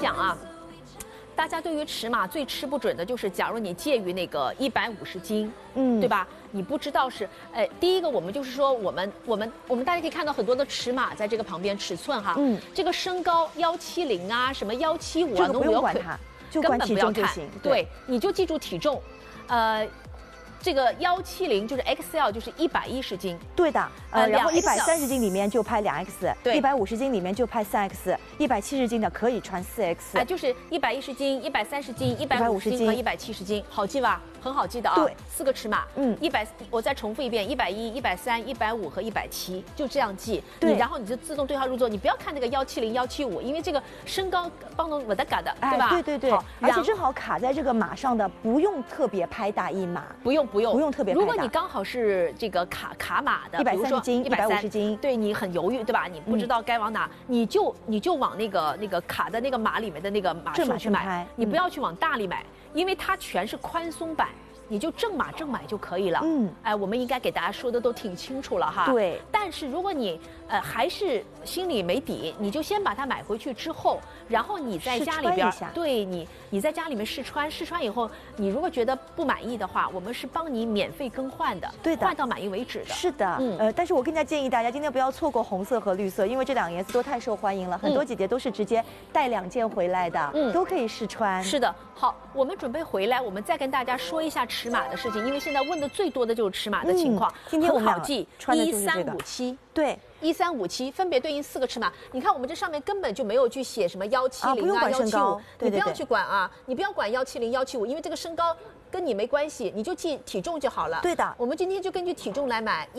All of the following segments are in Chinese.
讲啊。大家对于尺码最吃不准的就是，假如你介于那个150斤，对吧？你不知道是，第一个我们就是说，我们大家可以看到很多的尺码在这个旁边，尺寸哈，这个身高170啊，什么175啊， 都不用管它，就管体重就行。 对，你就记住体重，这个170就是 XL 就是110斤， 对的，然后130斤里面就拍2X， 对 ，150斤里面就拍3X， 170斤的可以穿4X， 就是110斤、130斤、150斤和170斤，好记吧？很好记的啊， 对 ，4个尺码，100，我再重复一遍，110、130、150和170，就这样记。 对， 然后你就自动对号入座，你不要看那个170、175，因为这个身高帮侬我的嘎的，对吧？ 对，而且正好卡在这个码上的，不用特别拍大一码， 不用特别拍大。 如果你刚好是这个卡码的 ，130斤、150斤， 对你很犹豫，对吧？你不知道该往哪，你就往那个卡的那个码里面的那个码数去买，你不要去往大里买。因为它全是宽松版，你就正码正买就可以了。我们应该给大家说的都挺清楚了哈。 对。 但是如果你还是心里没底，你就先把它买回去之后，然后你在家里边，对你在家里面试穿以后，你如果觉得不满意的话，我们是帮你免费更换的， 对的， 换到满意为止的。 是的，但是我更加建议大家今天不要错过红色和绿色，因为这两个颜色都太受欢迎了，很多姐姐都是直接带2件回来的，都可以试穿。 是的，好，我们准备回来，我们再跟大家说一下尺码的事情，因为现在问的最多的就是尺码的情况。 今天我们很好记， 穿的就是这个 1357， 对。 1357分别对应4个尺码，你看我们这上面根本就没有去写什么170啊、175，你不要去管啊，你不要管170、175，因为这个身高跟你没关系，你就记体重就好了。 对的， 我们今天就根据体重来买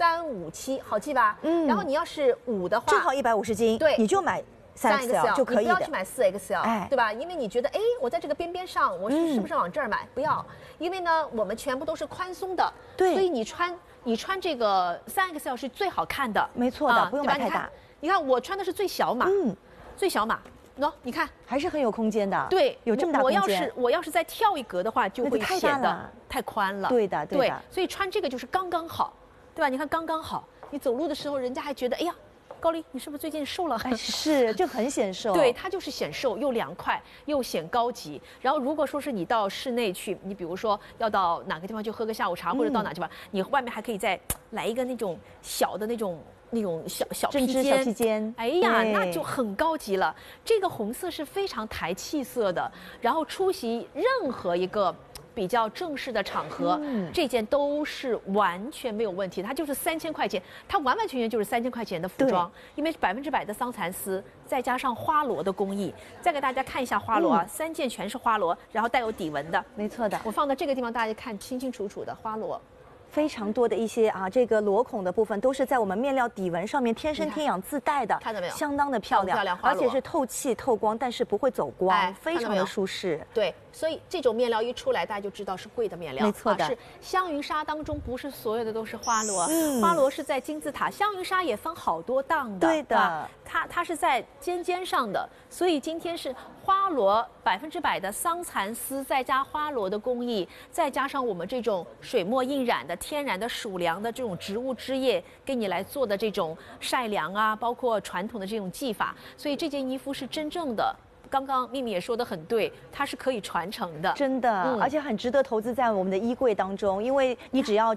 1357，好记吧？然后你要是5的话， 正好150斤， 对， 你就买3XL 就可以的， 你不要去买4XL，对吧？因为你觉得，我在这个边边上，我是不是往这儿买？不要，因为呢，我们全部都是宽松的， 对， 所以你穿这个3XL 是最好看的， 没错的，不用买太大。 你看我穿的是最小码，最小码，你看还是很有空间的， 对， 有这么大空间。 我要是再跳一格的话，就会显得太宽了。 对的， 对，所以穿这个就是刚刚好，对吧？你看刚刚好，你走路的时候，人家还觉得，哎呀。高丽，你是不是最近瘦了？ 是，这很显瘦。 对，它就是显瘦，又凉快，又显高级。然后，如果说是你到室内去，你比如说要到哪个地方去喝个下午茶，或者到哪地方，你外面还可以再来一个那种小的那种小披肩。哎呀，那就很高级了。这个红色是非常台气色的，然后出席任何一个比较正式的场合，这件都是完全没有问题。它就是3000块钱，它完完全全就是3000块钱的服装，因为100%的桑蚕丝，再加上花螺的工艺。再给大家看一下花螺啊，3件全是花螺，然后带有底纹的， 没错的。 我放到这个地方，大家看清清楚楚的花螺。 非常多的一些这个螺孔的部分都是在我们面料底纹上面天生天养自带的， 看到没有？ 相当的漂亮，而且是透气透光，但是不会走光，非常的舒适。 对，所以这种面料一出来，大家就知道是贵的面料。 没错的， 是香云纱当中不是所有的都是花螺，花螺是在金字塔，香云纱也分好多档的。 对的， 它是在尖上的，所以今天是花螺100%的桑蚕丝，再加花螺的工艺，再加上我们这种水墨印染的天然的属粮的这种植物枝叶给你来做的这种晒粮啊，包括传统的这种技法，所以这件衣服是真正的。刚刚秘密也说得很对，它是可以传承的， 真的，而且很值得投资在我们的衣柜当中，因为你只要